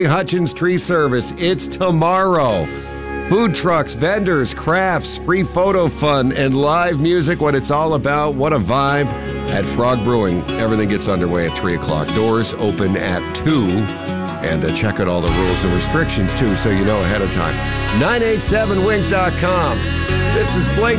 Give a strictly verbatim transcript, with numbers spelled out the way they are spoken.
Hutchins Tree Service. It's tomorrow. Food trucks, vendors, crafts, free photo fun, and live music. What it's all about. What a vibe at Frog Brewing. Everything gets underway at three o'clock. Doors open at two. And uh, check out all the rules and restrictions, too, so you know ahead of time. nine eight seven wink dot com. This is Blake